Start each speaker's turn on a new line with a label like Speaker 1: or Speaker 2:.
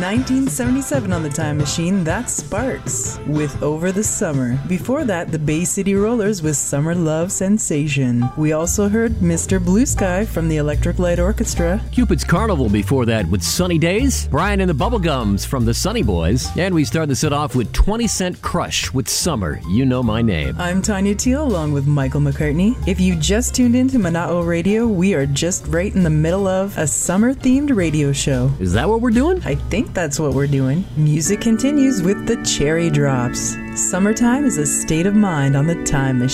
Speaker 1: 1977 on the Time Machine, that's Sparks with Over the Summer. Before that, the Bay City Rollers with Summer Love Sensation. We also heard Mr. Blue Sky from the Electric Light Orchestra.
Speaker 2: Cupid's Carnival before that with Sunny Days. Brian and the Bubblegums from the Sunny Boys. And we start the set off with 20 Cent Crush with Summer, You Know My Name.
Speaker 1: I'm Tanya Teal along with Michael McCartney. If you just tuned into Mana'o Radio, we are just right in the middle of a summer-themed radio show.
Speaker 2: Is that what we're doing?
Speaker 1: I think that's what we're doing. Music continues with the Cherry Drops. Summertime is a state of mind on the Time Machine.